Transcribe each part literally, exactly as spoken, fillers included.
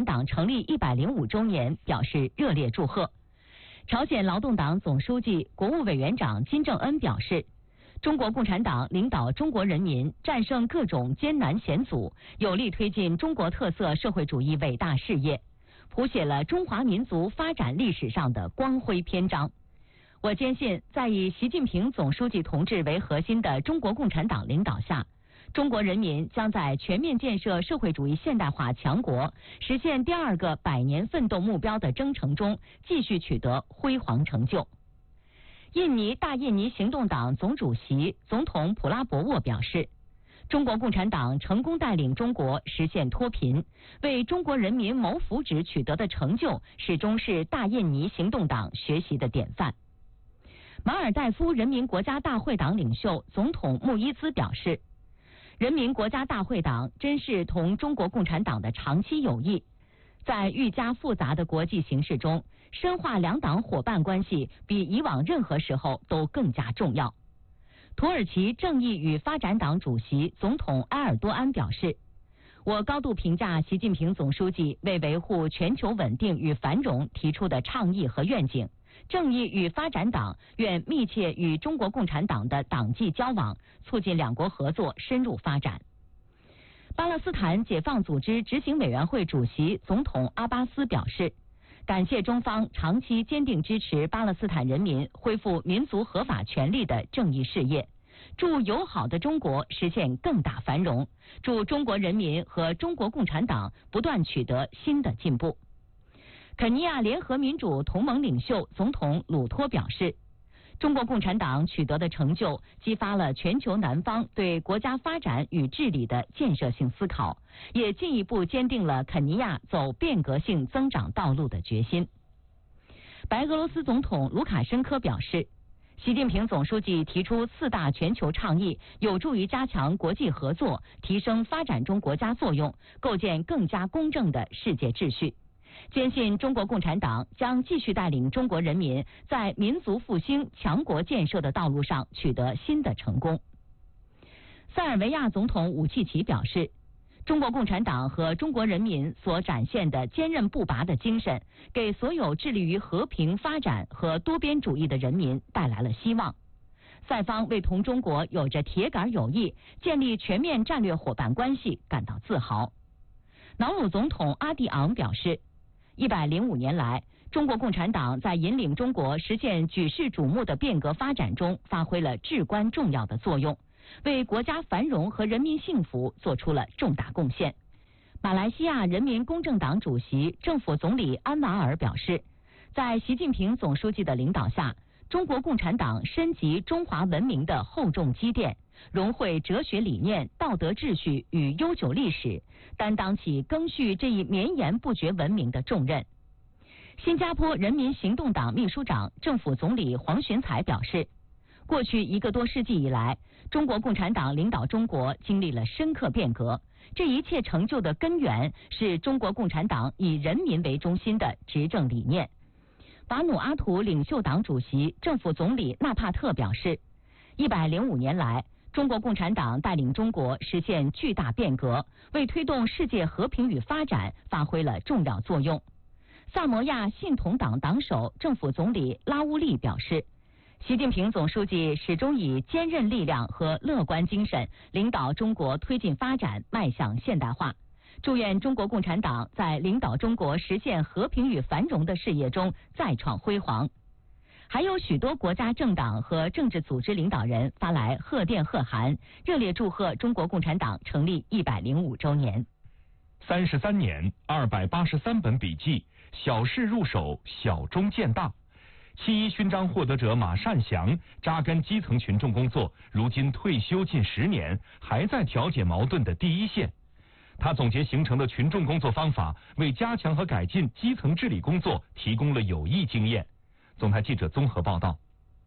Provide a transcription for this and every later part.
产党成立一百零五周年表示热烈祝贺。朝鲜劳动党总书记、国务委员长金正恩表示，中国共产党领导中国人民战胜各种艰难险阻，有力推进中国特色社会主义伟大事业，谱写了中华民族发展历史上的光辉篇章。我坚信，在以习近平总书记同志为核心的中国共产党领导下，中国人民将在全面建设社会主义现代化强国、实现第二个百年奋斗目标的征程中继续取得辉煌成就。印尼大印尼行动党总主席、总统普拉博沃表示，中国共产党成功带领中国实现脱贫，为中国人民谋福祉取得的成就，始终是大印尼行动党学习的典范。马尔代夫人民国家大会党领袖、总统穆伊兹表示，人民国家大会党珍视同中国共产党的长期友谊，在愈加复杂的国际形势中，深化两党伙伴关系比以往任何时候都更加重要。土耳其正义与发展党主席、总统埃尔多安表示，我高度评价习近平总书记为维护全球稳定与繁荣提出的倡议和愿景。正义与发展党愿密切与中国共产党的党际交往，促进两国合作深入发展。巴勒斯坦解放组织执行委员会主席、总统阿巴斯表示，感谢中方长期坚定支持巴勒斯坦人民恢复民族合法权利的正义事业，祝友好的中国实现更大繁荣，祝中国人民和中国共产党不断取得新的进步。肯尼亚联合民主同盟领袖、总统鲁托表示，中国共产党取得的成就激发了全球南方对国家发展与治理的建设性思考，也进一步坚定了肯尼亚走变革性增长道路的决心。白俄罗斯总统卢卡申科表示，习近平总书记提出四大全球倡议，有助于加强国际合作，提升发展中国家作用，构建更加公正的世界秩序。坚信中国共产党将继续带领中国人民在民族复兴、强国建设的道路上取得新的成功。塞尔维亚总统武契奇表示，中国共产党和中国人民所展现的坚韧不拔的精神，给所有致力于和平发展和多边主义的人民带来了希望。塞方为同中国有着铁杆友谊、建立全面战略伙伴关系感到自豪。瑙鲁总统阿蒂昂表示，一百零五年来，中国共产党在引领中国实现举世瞩目的变革发展中发挥了至关重要的作用，为国家繁荣和人民幸福做出了重大贡献。马来西亚人民公正党主席、政府总理安瓦尔表示，在习近平总书记的领导下，中国共产党深集中华文明的厚重积淀，融汇哲学理念、道德秩序与悠久历史，担当起赓续这一绵延不绝文明的重任。新加坡人民行动党秘书长、政府总理黄循财表示，过去一个多世纪以来，中国共产党领导中国经历了深刻变革，这一切成就的根源是中国共产党以人民为中心的执政理念。瓦努阿图领袖党主席、政府总理纳帕特表示，一百零五年来，中国共产党带领中国实现巨大变革，为推动世界和平与发展发挥了重要作用。萨摩亚信统党党首、政府总理拉乌利表示，习近平总书记始终以坚韧力量和乐观精神领导中国推进发展，迈向现代化。祝愿中国共产党在领导中国实现和平与繁荣的事业中再创辉煌。还有许多国家政党和政治组织领导人发来贺电贺函，热烈祝贺中国共产党成立一百零五周年。 三十三年，二百八十三本笔记，小事入手，小中见大。七一勋章获得者马善祥扎根基层群众工作，如今退休近十年，还在调解矛盾的第一线。他总结形成的群众工作方法，为加强和改进基层治理工作提供了有益经验。总台记者综合报道。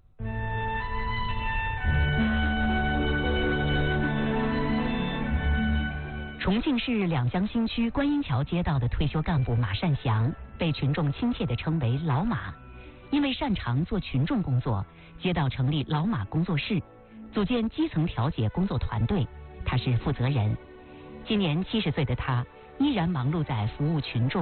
重庆市两江新区观音桥街道的退休干部马善祥，被群众亲切地称为老马。因为擅长做群众工作，街道成立老马工作室，组建基层调解工作团队，他是负责人。今年七十岁的他，依然忙碌在服务群众。